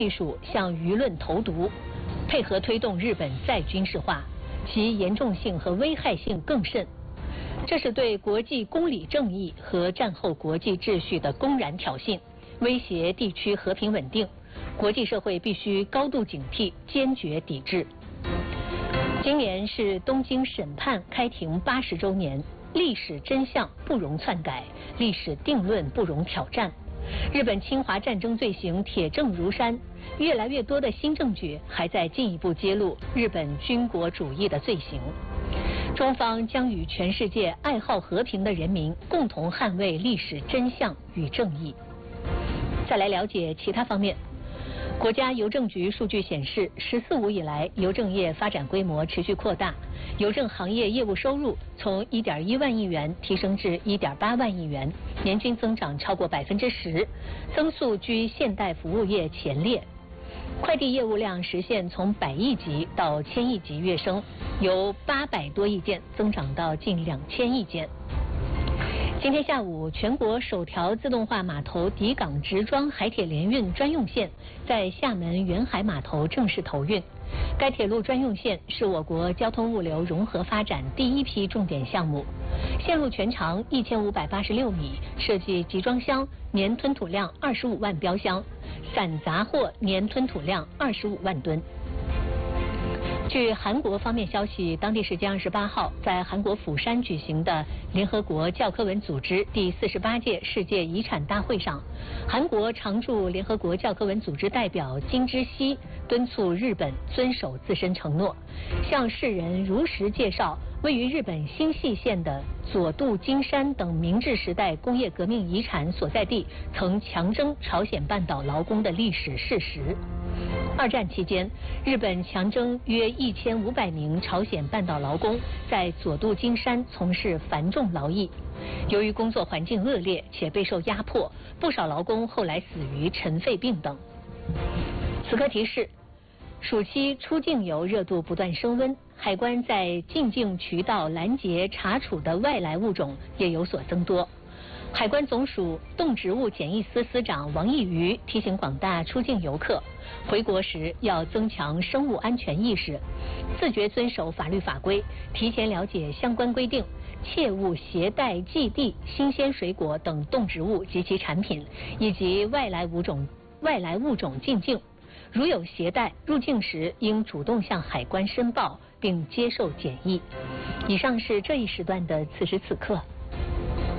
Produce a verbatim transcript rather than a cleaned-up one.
技术向舆论投毒，配合推动日本再军事化，其严重性和危害性更甚。这是对国际公理正义和战后国际秩序的公然挑衅，威胁地区和平稳定。国际社会必须高度警惕，坚决抵制。今年是东京审判开庭八十周年，历史真相不容篡改，历史定论不容挑战。日本侵华战争罪行铁证如山，越来越多的新证据还在进一步揭露日本军国主义的罪行。中方将与全世界爱好和平的人民共同捍卫历史真相与正义。再来了解其他方面。国家邮政局数据显示，十四五以来，邮政业发展规模持续扩大，邮政行业业务收入从一点一万亿元提升至一点八万亿元，年均增长超过百分之十，增速居现代服务业前列。快递业务量实现从百亿级到千亿级跃升，由八百多亿件增长到近两千亿件。今天下午，全国首条自动化码头抵港直装海铁联运专用线在厦门远海码头正式投运。该铁路专用线是我国交通物流融合发展第一批重点项目，线路全长一千五百八十六米，设计集装箱年吞吐量二十五万标箱，散杂货年吞吐量二十五万吨。据韩国方面消息，当地时间二十八号，在韩国釜山举行的联合国教科文组织第四十八届世界遗产大会上，韩国常驻联合国教科文组织代表金之熙敦促日本遵守自身承诺，向世人如实介绍位于日本新舄县的佐渡金山等明治时代工业革命遗产所在地曾强征朝鲜半岛劳工的历史事实。二战期间，日本强征约一千五百名朝鲜半岛劳工在佐渡金山从事繁重劳役。由于工作环境恶劣且备受压迫，不少劳工后来死于尘肺病等。此刻提示：暑期出境游热度不断升温，海关在进境渠道拦截查处的外来物种也有所增多。海关总署动植物检疫司司长王义瑜提醒广大出境游客，回国时要增强生物安全意识，自觉遵守法律法规，提前了解相关规定，切勿携带寄递、新鲜水果等动植物及其产品，以及外来物种外来物种进境。如有携带，入境时应主动向海关申报，并接受检疫。以上是这一时段的此时此刻。